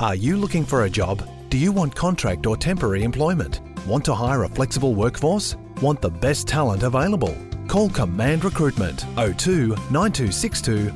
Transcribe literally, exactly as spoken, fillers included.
Are you looking for a job? Do you want contract or temporary employment? Want to hire a flexible workforce? Want the best talent available? Call Command Recruitment oh two nine two six two